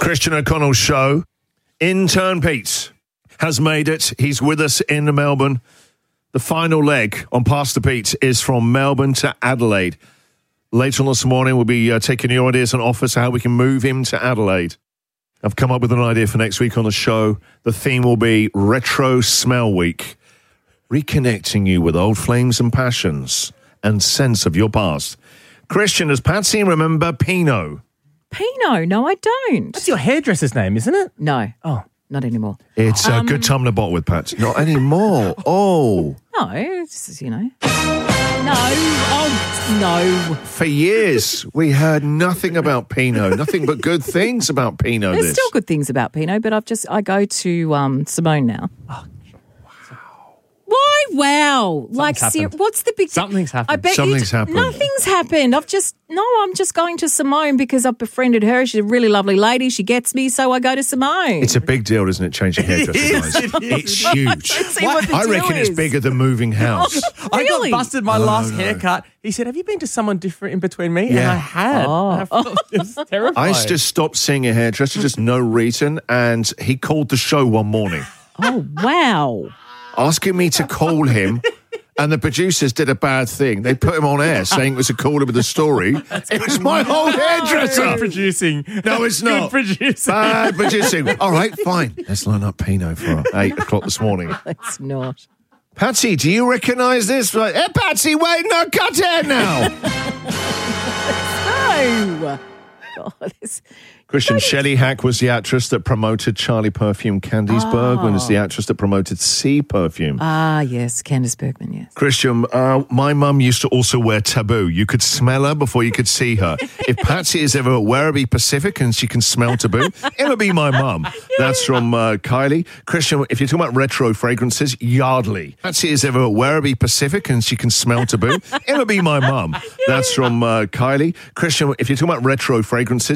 Christian O'Connell's show. Intern Pete has made it. He's with us in Melbourne. The final leg on Pastor Pete is from Melbourne to Adelaide. Later on this morning, we'll be taking your ideas and offers how we can move him to Adelaide. I've come up with an idea for next week on the show. The theme will be Retro Smell Week, reconnecting you with old flames and passions and sense of your past. Christian, does Patsy remember Pinot? Pinot? No, I don't. That's your hairdresser's name, isn't it? No. Oh. Not anymore. It's a good time to bottle with Patsy. Not anymore. Oh. No, it's, No. For years, we heard nothing about Pinot, nothing but good things about Pinot. There's still good things about Pinot, but I go to Simone now. Oh, wow. Why? Wow. What's the big... Something's happened. I bet Something's happened. Nothing's happened. I'm just going to Simone because I've befriended her. She's a really lovely lady. She gets me, so I go to Simone. It's a big deal, isn't it, changing hairdressers? It's huge. I reckon it's bigger than moving house. Really? I got busted my last haircut. He said, have you been to someone different in between me? Yeah. And I had. I felt it was terrifying. I just stopped seeing a hairdresser, just no reason, and he called the show one morning. Oh, wow. Asking me to call him, and the producers did a bad thing. They put him on air saying it was a caller with a story. It was my old hairdresser. Good producing. No, it's not. Good producing. Bad producing. All right, fine. Let's line up Pinot for 8 o'clock this morning. It's not. Patsy, do you recognise this? Like, hey, Patsy, wait, no, cut hair now. No. God, Christian, Shelley Hack was the actress that promoted Charlie Perfume. Candice Bergman is the actress that promoted Sea Perfume. Ah, yes, Candice Bergman, yes. Christian, my mum used to also wear Taboo. You could smell her before you could see her. If Patsy is ever at Werribee Pacific and she can smell Taboo, it'll be my mum. That's from Kylie. Christian, if you're talking about retro fragrances, Yardley. Patsy is ever at Werribee Pacific and she can smell Taboo, it'll be my mum. That's from Kylie. Christian, if you're talking about retro fragrances,